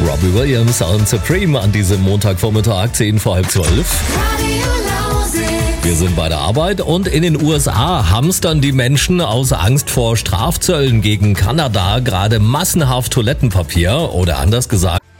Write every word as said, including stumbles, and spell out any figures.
Robbie Williams und Supreme an diesem Montagvormittag, zehn vor halb zwölf. Wir sind bei der Arbeit und in den U S A hamstern die Menschen aus Angst vor Strafzöllen gegen Kanada gerade massenhaft Toilettenpapier oder anders gesagt